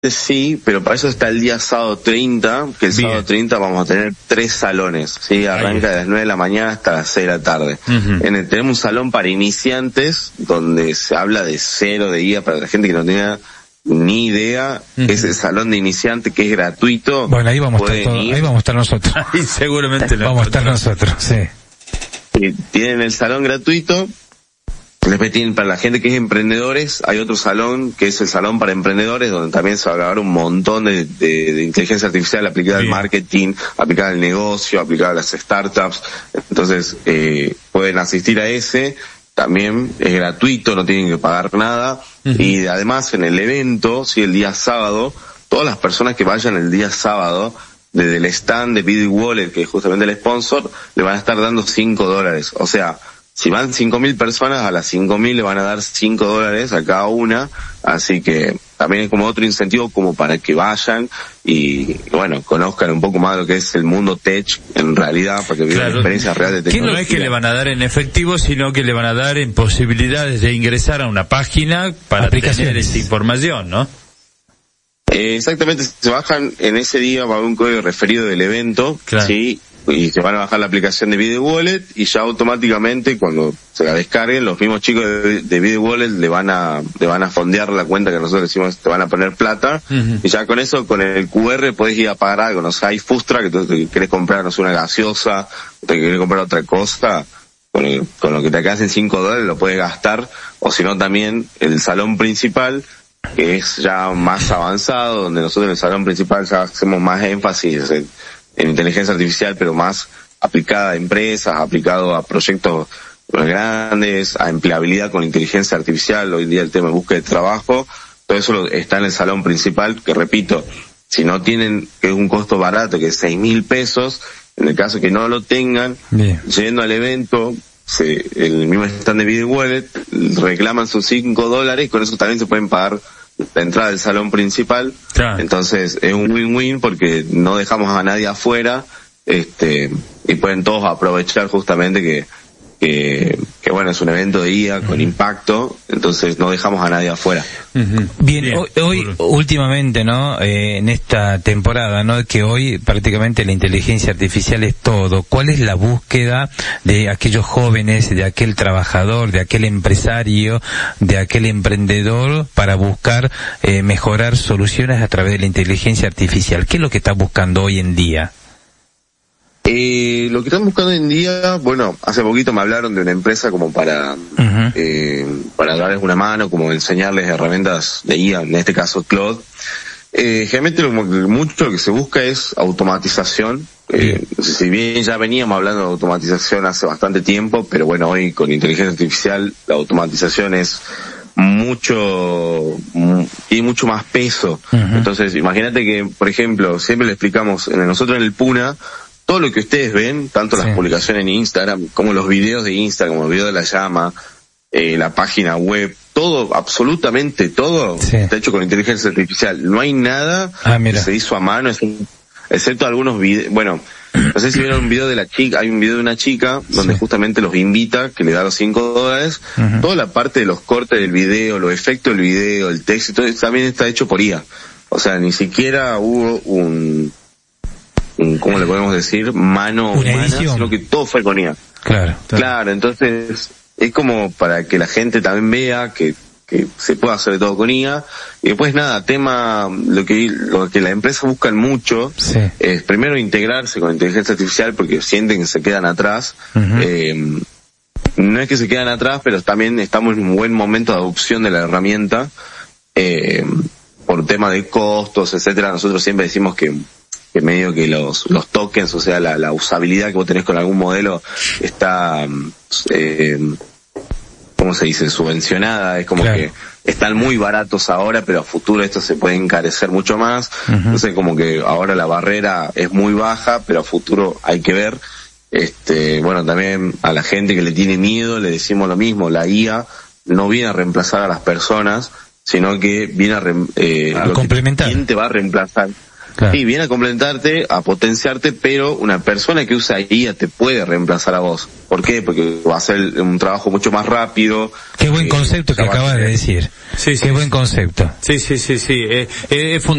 sí, pero para eso está el día sábado 30, que el sábado 30 vamos a tener 3 salones, ¿sí? Arranca de las 9 de la mañana hasta las 6 de la tarde. Tenemos un salón para iniciantes, donde se habla de cero de guía para la gente que no tenga ni idea. Es el salón de iniciante que es gratuito. Bueno, ahí vamos a estar ahí vamos a estar nosotros. Ahí seguramente vamos a estar nosotros, sí. Tienen el salón gratuito. Después tienen para la gente que es emprendedores, hay otro salón que es el salón para emprendedores, donde también se va a grabar un montón de inteligencia artificial aplicada al marketing, aplicada al negocio, aplicada a las startups. Entonces, pueden asistir a ese, también es gratuito, no tienen que pagar nada. Y además en el evento, sí, el día sábado, todas las personas que vayan el día sábado, desde el stand de BD Wallet, que es justamente el sponsor, le van a estar dando $5. O sea, si van 5.000 personas, a las 5.000 le van a dar $5 a cada una, así que también es como otro incentivo como para que vayan y bueno, conozcan un poco más lo que es el mundo tech en realidad, para que vivan experiencias reales de tecnología. No es que le van a dar en efectivo, sino que le van a dar en posibilidades de ingresar a una página para tener esa información, ¿no? Exactamente, se bajan en ese día, va a haber un código referido del evento, ¿sí? Y se van a bajar la aplicación de BD Wallet y ya automáticamente cuando se la descarguen, los mismos chicos de BD Wallet le van a fondear la cuenta que nosotros decimos, te van a poner plata, y ya con eso, con el QR podés ir a pagar algo, no sé, hay Fustra, que tú querés comprar, no sé, una gaseosa, te querés comprar otra cosa, con lo que te alcancen $5 lo puedes gastar, o si no también el salón principal, que es ya más avanzado, donde nosotros en el salón principal ya hacemos más énfasis en inteligencia artificial, pero más aplicada a empresas, aplicado a proyectos grandes, a empleabilidad con inteligencia artificial, hoy en día el tema de búsqueda de trabajo, todo eso está en el salón principal, que repito, si no tienen, que es un costo barato, que es $6.000, en el caso que no lo tengan, yendo al evento, el mismo stand de BD Wallet, reclaman sus $5, con eso también se pueden pagar la entrada del salón principal. Entonces es un win-win porque no dejamos a nadie afuera, y pueden todos aprovechar justamente que bueno, es un evento de IA con impacto, entonces no dejamos a nadie afuera. Bien, hoy últimamente, ¿no? En esta temporada, ¿no? Que hoy prácticamente la inteligencia artificial es todo. ¿Cuál es la búsqueda de aquellos jóvenes, de aquel trabajador, de aquel empresario, de aquel emprendedor para buscar mejorar soluciones a través de la inteligencia artificial? ¿Qué es lo que está buscando hoy en día? Lo que están buscando hoy en día, bueno, hace poquito me hablaron de una empresa como para darles una mano, como enseñarles herramientas de IA, en este caso Claude. Generalmente mucho lo que se busca es automatización. Si bien ya veníamos hablando de automatización hace bastante tiempo, pero bueno, hoy con inteligencia artificial la automatización es tiene mucho más peso. Entonces, imagínate que, por ejemplo, siempre le explicamos, nosotros en el Puna, todo lo que ustedes ven, tanto las publicaciones en Instagram, como los videos de Instagram, como el video de la llama, la página web, todo, absolutamente todo, está hecho con inteligencia artificial. No hay nada que se hizo a mano, excepto algunos videos. Bueno, no sé si vieron un video de la chica, hay un video de una chica donde justamente los invita, que le da los $5, toda la parte de los cortes del video, los efectos del video, el texto, todo también está hecho por IA. O sea, ni siquiera hubo ¿cómo le podemos decir? Mano humana, sino que todo fue con IA. Claro, entonces es como para que la gente también vea que se puede hacer de todo con IA. Y después nada, lo que la empresa buscan mucho es primero integrarse con inteligencia artificial porque sienten que se quedan atrás. No es que se quedan atrás, pero también estamos en un buen momento de adopción de la herramienta, por tema de costos, etcétera. Nosotros siempre decimos que medio que los tokens, o sea, la usabilidad que vos tenés con algún modelo está, ¿cómo se dice? Subvencionada. Es como que están muy baratos ahora, pero a futuro esto se puede encarecer mucho más. Entonces como que ahora la barrera es muy baja, pero a futuro hay que ver. Bueno, también a la gente que le tiene miedo le decimos lo mismo, la IA no viene a reemplazar a las personas, sino que viene a complementar. ¿Quién te va a reemplazar? Claro. Sí, viene a complementarte, a potenciarte, pero una persona que usa IA te puede reemplazar a vos. ¿Por qué? Porque va a hacer un trabajo mucho más rápido. Qué buen concepto que acabas de decir. Sí, qué buen concepto. Sí. Es fundamental.